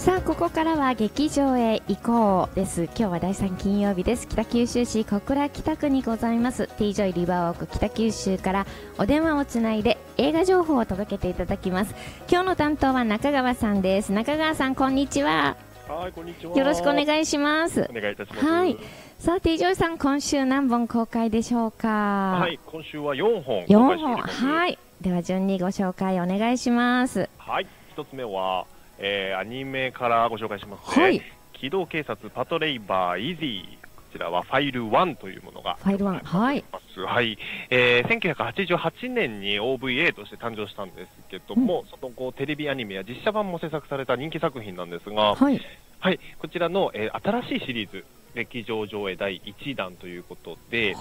さあここからは劇場へ行こうです。今日は第3金曜日です。北九州市小倉北区にございます T ジョイリバーウォーク北九州からお電話をつないで映画情報を届けていただきます。今日の担当は中川さんです。中川さん、こんにちは。 はい、こんにちは。 よろしくお願いします。 お願いいたします。 はい。さあ T ジョイさん、今週何本公開でしょうか。 はい、今週は4本 4 公開しており本。 ます。 はい。では順にご紹介お願いします。 はい、一つ目は、アニメからご紹介しますね。 はい。 機動警察パトレイバーイージー。こちらはファイル1というものがファイル1。はい。 はい。1988年に OVA として誕生したんですけども、その後テレビアニメや実写版も制作された人気作品なんですが、 はい。 はい、こちらの、新しいシリーズ劇場上映第1弾ということで、